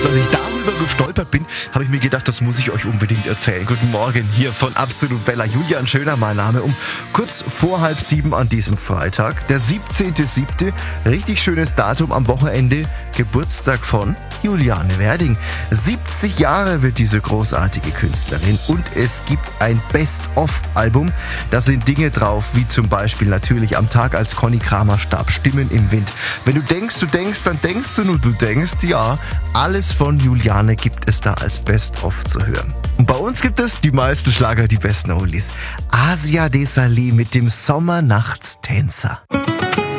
Als ich darüber gestolpert bin, habe ich mir gedacht, das muss ich euch unbedingt erzählen. Guten Morgen hier von Absolut Bella. Julian Schöner, mein Name, um kurz vor 6:30 an diesem Freitag, der 17.07. Richtig schönes Datum am Wochenende, Geburtstag von Juliane Werding. 70 Jahre wird diese großartige Künstlerin und es gibt ein Best-of-Album. Da sind Dinge drauf, wie zum Beispiel natürlich Am Tag, als Conny Kramer starb, Stimmen im Wind. Wenn du denkst, dann denkst du nur, du denkst, ja, alles von Juliane gibt es da als Best-of zu hören. Und bei uns gibt es die meisten Schlager, die besten Oldies. Asia Desalé mit dem Sommernachtstänzer.